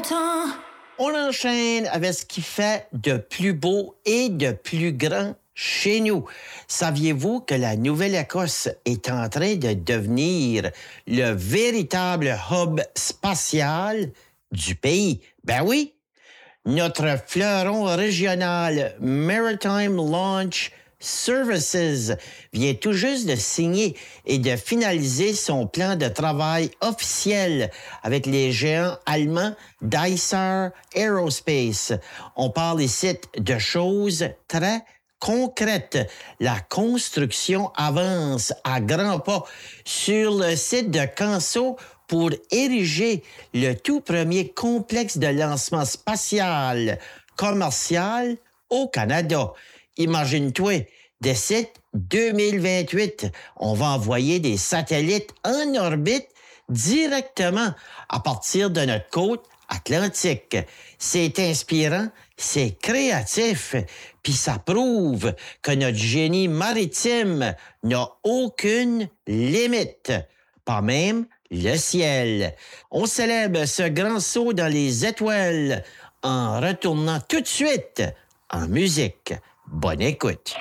longtemps. On enchaîne avec ce qui fait de plus beau et de plus grand chez nous. Saviez-vous que la Nouvelle-Écosse est en train de devenir le véritable hub spatial du pays? Ben oui, notre fleuron régional Maritime Launch Services vient tout juste de signer et de finaliser son plan de travail officiel avec les géants allemands d'Isar Aerospace. On parle ici de choses très concrètes. La construction avance à grands pas sur le site de Canso pour ériger le tout premier complexe de lancement spatial commercial au Canada. Imagine-toi, d'ici 2028, on va envoyer des satellites en orbite directement à partir de notre côte atlantique. C'est inspirant, c'est créatif, puis ça prouve que notre génie maritime n'a aucune limite, pas même le ciel. On célèbre ce grand saut dans les étoiles en retournant tout de suite en musique. Bonne écoute.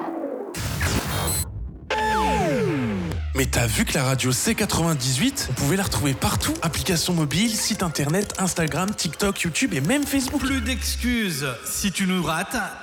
Mais t'as vu que la radio C98, on pouvait la retrouver partout? Application mobile, site internet, Instagram, TikTok, YouTube et même Facebook. Plus d'excuses. Si tu nous rates,